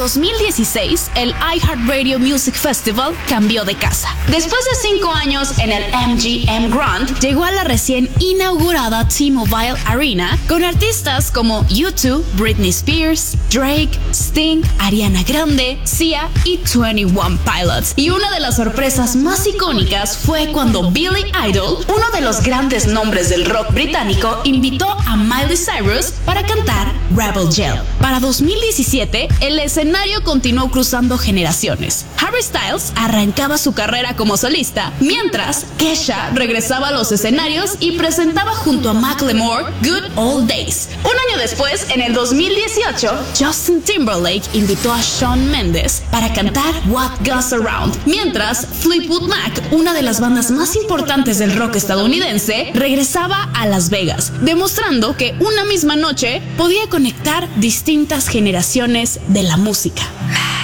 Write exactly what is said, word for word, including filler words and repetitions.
dos mil dieciséis, el iHeartRadio Music Festival cambió de casa. Después de cinco años en el M G M Grand, llegó a la recién inaugurada T-Mobile Arena con artistas como U dos, Britney Spears, Drake, Sting, Ariana Grande, Sia y veintiuno Pilots. Y una de las sorpresas más icónicas fue cuando Billy Idol, uno de los grandes nombres del rock británico, invitó a Miley Cyrus para cantar Rebel Yell. Para dos mil diecisiete, el escenario continuó cruzando generaciones. Harry Styles arrancaba su carrera como solista, mientras Kesha regresaba a los escenarios y presentaba junto a Macklemore Good Old Days. Un año después, en el dos mil dieciocho, Justin Timberlake invitó a Shawn Mendes para cantar What Goes Around, mientras Fleetwood Mac, una de las bandas más importantes del rock estadounidense, regresaba a Las Vegas, demostrando que una misma noche podía conectar distintas generaciones de la música.